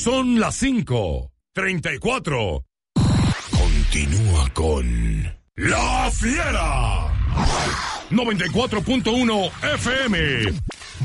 son las 5:34. Continúa con La Fiera. 94.1 FM.